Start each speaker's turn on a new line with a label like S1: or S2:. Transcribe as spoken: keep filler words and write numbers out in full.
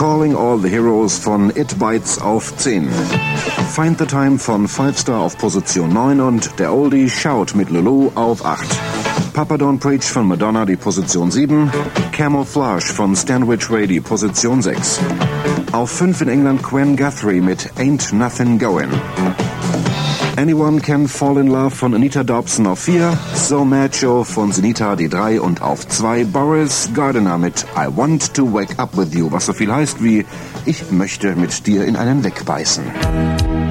S1: Calling All the Heroes von It Bites auf zehn. Find the Time von Five Star auf Position neun und der Oldie Shout mit Lulu auf acht. Papa Don't Preach von Madonna die Position sieben. Camouflage von Stanwich Ray die Position sechs. Auf fünf in England Gwen Guthrie mit Ain't Nothing Going. Anyone Can Fall in Love von Anita Dobson auf vier. So Macho von Senita die drei und auf zwei Boris Gardiner mit I Want to Wake Up With You, was so viel heißt wie Ich möchte mit dir in einen wegbeißen.